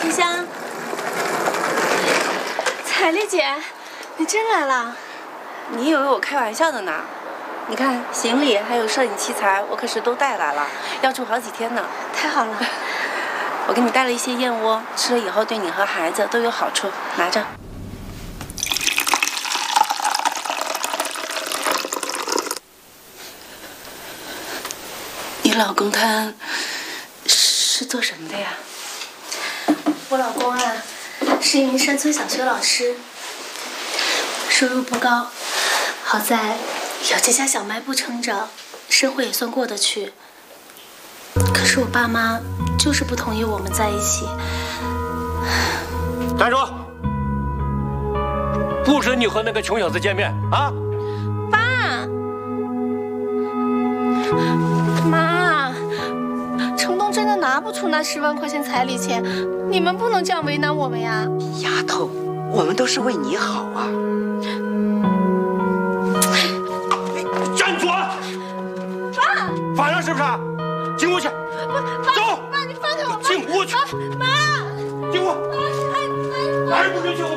静香，彩丽姐，你真来了？ 你以为我开玩笑的呢？你看行李还有摄影器材，我可是都带来了，要住好几天呢。 太好了， 我给你带了一些燕窝，吃了以后对你和孩子都有好处，拿着。你老公他是做什么的呀？ 我老公啊，是一名山村小学老师，收入不高，好在有这家小卖部撑着，生活也算过得去。可是我爸妈就是不同意我们在一起。 站住！不准你和那个穷小子见面啊！ 爸妈，程东真的拿不出那10万块钱彩礼钱，你们不能这样为难我们呀！ 丫头，我们都是为你好啊！ 站住！ 爸， 反了是不是？进屋去。走。 爸，你放开我！ 进屋去。 妈， 进屋。还是不准进屋？